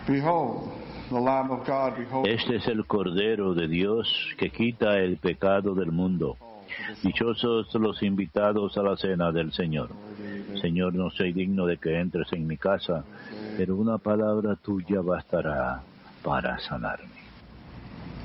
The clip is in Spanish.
Behold, the Lamb of God, behold. Este es el Cordero de Dios que quita el pecado del mundo. Dichosos los invitados a la cena del Señor. Señor, no soy digno de que entres en mi casa, pero una palabra tuya bastará para sanarme.